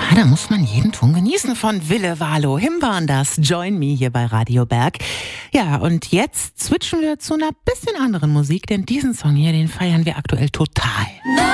Da muss man jeden Ton genießen von Wille Walo. Him waren das. Join Me hier bei Radio Berg. Ja, und jetzt switchen wir zu einer bisschen anderen Musik, denn diesen Song hier, den feiern wir aktuell total.